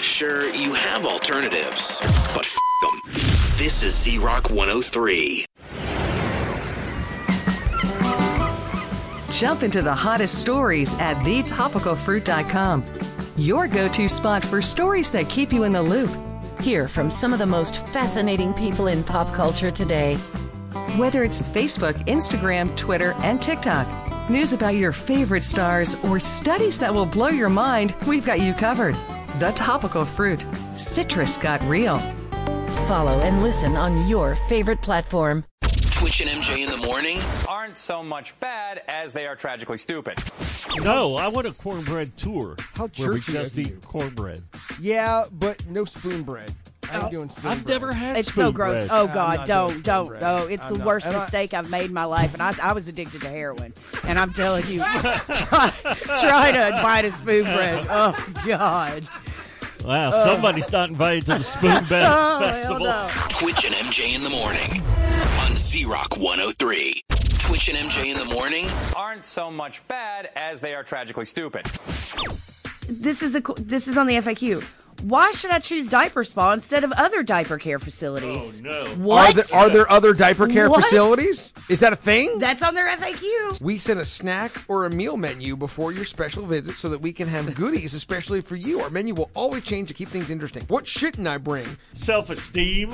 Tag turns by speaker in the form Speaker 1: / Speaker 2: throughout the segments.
Speaker 1: Sure, you have alternatives, but f*** them. This is Z-Rock 103.
Speaker 2: Jump into the hottest stories at thetopicalfruit.com. Your go-to spot for stories that keep you in the loop. Hear from some of the most fascinating people in pop culture today. Whether it's Facebook, Instagram, Twitter, and TikTok, news about your favorite stars, or studies that will blow your mind, we've got you covered. The Topical Fruit. Citrus got real.
Speaker 3: Follow and listen on your favorite platform.
Speaker 1: Twitch and MJ in the morning
Speaker 4: aren't so much bad as they are tragically stupid.
Speaker 5: No, I want a cornbread tour.
Speaker 6: How
Speaker 5: where we
Speaker 6: churchy
Speaker 5: just
Speaker 6: of
Speaker 5: eat
Speaker 6: you.
Speaker 5: cornbread.
Speaker 6: Yeah, but no spoon bread. I ain't doing spoon bread.
Speaker 5: I've never had
Speaker 7: It's
Speaker 5: spoon
Speaker 7: so gross.
Speaker 5: bread.
Speaker 7: Oh,
Speaker 6: I'm
Speaker 7: God,
Speaker 6: not
Speaker 7: don't.
Speaker 6: doing spoon bread.
Speaker 7: Oh, it's
Speaker 6: I'm
Speaker 7: the
Speaker 6: not.
Speaker 7: worst
Speaker 6: And I-
Speaker 7: mistake I've made in my life, and I was addicted to heroin. And I'm telling you, try to bite a spoon bread. Oh, God.
Speaker 5: Wow, somebody's not invited to the Spoon Bread Festival.
Speaker 7: No.
Speaker 1: Twitch and MJ in the morning on Z-Rock 103. Twitch and MJ in the morning
Speaker 4: Aren't so much bad as they are tragically stupid.
Speaker 7: This is on the FAQ. Why should I choose Diaper Spa instead of other diaper care facilities?
Speaker 5: Oh, no.
Speaker 7: What?
Speaker 6: Are there other diaper care
Speaker 7: What?
Speaker 6: facilities? Is that a thing?
Speaker 7: That's on their FAQ.
Speaker 6: We send a snack or a meal menu before your special visit so that we can have goodies, especially for you. Our menu will always change to keep things interesting. What shouldn't I bring?
Speaker 5: Self-esteem.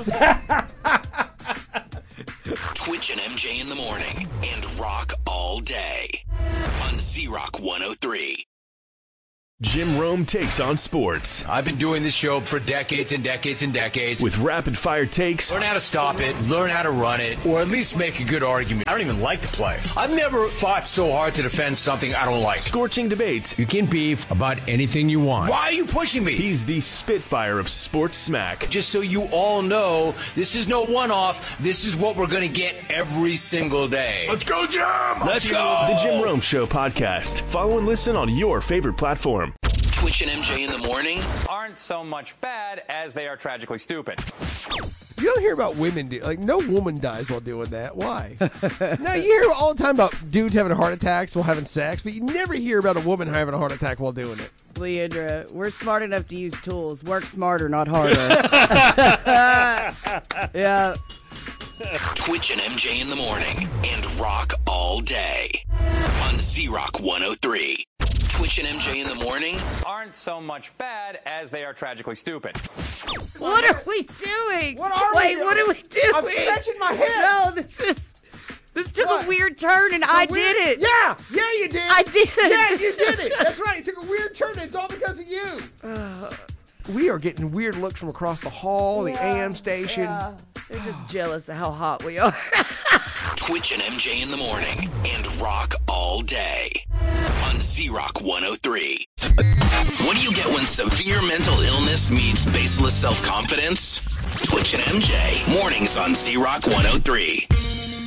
Speaker 1: Twitch and MJ in the morning and rock all day on Z-Rock 103.
Speaker 8: Jim Rome takes on sports
Speaker 9: I've been doing this show for decades and decades and decades.
Speaker 8: with rapid-fire takes,
Speaker 9: Learn how to stop it, learn how to run it, or at least make a good argument. I don't even like to play. I've never fought so hard to defend something I don't like.
Speaker 8: scorching debates.
Speaker 9: You can beef about anything you want. Why are you pushing me?
Speaker 8: He's the Spitfire of sports smack.
Speaker 9: Just so you all know, this is no one-off. This is what we're going to get every single day. Let's go, Jim! Let's go!
Speaker 8: The Jim Rome Show podcast. Follow and listen on your favorite platform.
Speaker 1: Twitch and MJ in the morning
Speaker 4: Aren't so much bad as they are tragically stupid.
Speaker 6: You don't hear about women no woman dies while doing that. Why? No, you hear all the time about dudes having heart attacks while having sex, but you never hear about a woman having a heart attack while doing it.
Speaker 7: Leandra, we're smart enough to use tools. Work smarter, not harder. Yeah.
Speaker 1: Twitch and MJ in the morning and rock all day on Z-Rock 103. Twitch and MJ in the morning
Speaker 4: Aren't so much bad as they are tragically stupid.
Speaker 7: What are we doing?
Speaker 6: What are we
Speaker 7: Wait,
Speaker 6: doing?
Speaker 7: what are we doing?
Speaker 6: I'm stretching my hips.
Speaker 7: No, this took
Speaker 6: What?
Speaker 7: a weird turn, and I did it.
Speaker 6: Yeah, you did.
Speaker 7: I did.
Speaker 6: Yeah, you did it. That's right. It took a weird turn. It's all because of you. We are getting weird looks from across the hall, the AM station.
Speaker 7: Yeah. They're just jealous of how hot we are.
Speaker 1: Twitch and MJ in the morning and rock all day on Z-Rock 103. What do you get when severe mental illness meets baseless self-confidence? Twitch and MJ, mornings on Z-Rock 103.